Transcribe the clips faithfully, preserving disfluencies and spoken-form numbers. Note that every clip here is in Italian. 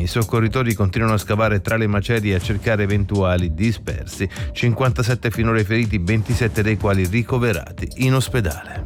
I soccorritori continuano a scavare tra le macerie e a cercare eventuali dispersi. cinquantasette finora i feriti, ventisette dei quali ricoverati in ospedale.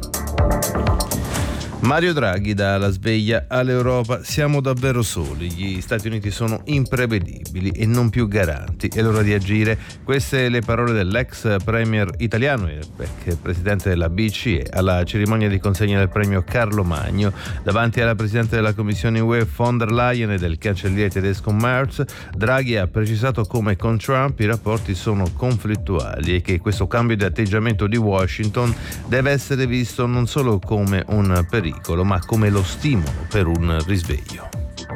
Mario Draghi dà la sveglia all'Europa. Siamo davvero soli, gli Stati Uniti sono imprevedibili e non più garanti, è l'ora di agire. Queste le parole dell'ex premier italiano e presidente della B C E alla cerimonia di consegna del premio Carlo Magno davanti alla presidente della Commissione U E von der Leyen e del cancelliere tedesco Merz. Draghi ha precisato come con Trump i rapporti sono conflittuali e che questo cambio di atteggiamento di Washington deve essere visto non solo come un pericolo ma come lo stimolo per un risveglio.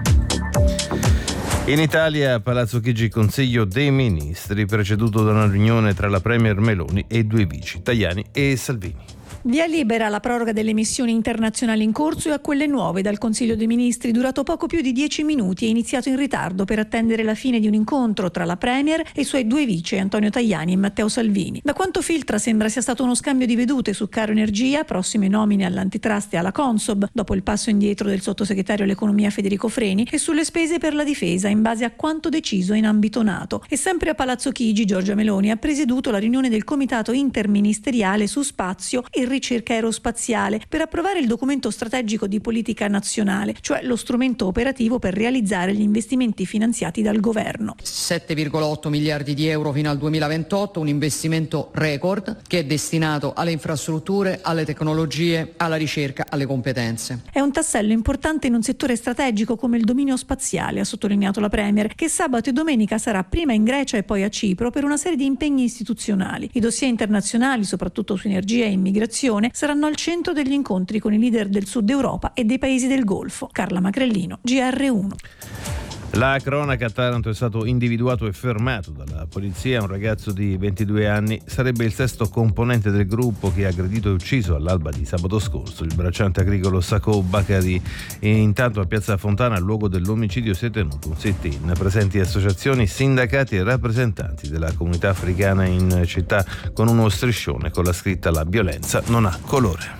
In Italia, Palazzo Chigi, Consiglio dei Ministri, preceduto da una riunione tra la premier Meloni e due vici, Tajani e Salvini. Via libera alla proroga delle missioni internazionali in corso e a quelle nuove dal Consiglio dei Ministri, durato poco più di dieci minuti e iniziato in ritardo per attendere la fine di un incontro tra la Premier e i suoi due vice, Antonio Tajani e Matteo Salvini. Da quanto filtra sembra sia stato uno scambio di vedute su caro energia, prossime nomine all'antitrust e alla Consob, dopo il passo indietro del sottosegretario all'economia Federico Freni, e sulle spese per la difesa in base a quanto deciso in ambito NATO. E sempre a Palazzo Chigi, Giorgia Meloni ha presieduto la riunione del Comitato Interministeriale su Spazio e ricerca aerospaziale per approvare il documento strategico di politica nazionale, cioè lo strumento operativo per realizzare gli investimenti finanziati dal governo. sette virgola otto miliardi di euro fino al duemilaventotto, un investimento record che è destinato alle infrastrutture, alle tecnologie, alla ricerca, alle competenze. È un tassello importante in un settore strategico come il dominio spaziale, ha sottolineato la Premier, che sabato e domenica sarà prima in Grecia e poi a Cipro per una serie di impegni istituzionali. I dossier internazionali, soprattutto su energia e immigrazione, saranno al centro degli incontri con i leader del Sud Europa e dei paesi del Golfo. Carla Macrellino, G R uno. La cronaca: a Taranto è stato individuato e fermato dalla polizia un ragazzo di ventidue anni, sarebbe il sesto componente del gruppo che ha aggredito e ucciso all'alba di sabato scorso il bracciante agricolo Sacco Bacari. E intanto a Piazza Fontana, al luogo dell'omicidio, si è tenuto un sit-in, presenti associazioni, sindacati e rappresentanti della comunità africana in città, con uno striscione con la scritta "La violenza non ha colore".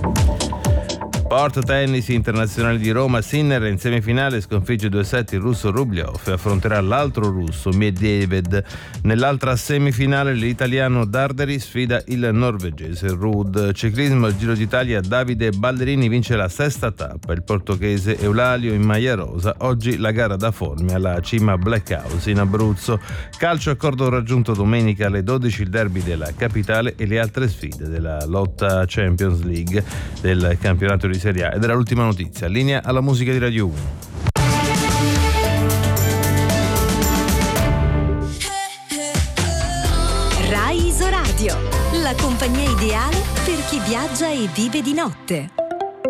Sport, tennis internazionale di Roma, Sinner in semifinale sconfigge due set il russo Rublev e affronterà l'altro russo Medvedev. Nell'altra semifinale l'italiano Darderi sfida il norvegese Ruud. Ciclismo, il Giro d'Italia, Davide Ballerini vince la sesta tappa, il portoghese Eulalio in maglia rosa. Oggi la gara da Formia alla cima Black House in Abruzzo. Calcio, accordo raggiunto domenica alle dodici il derby della capitale e le altre sfide della lotta Champions League del campionato di Serie A. Ed era l'ultima notizia. Linea alla musica di Radio uno. Rai Isoradio, la compagnia ideale per chi viaggia e vive di notte.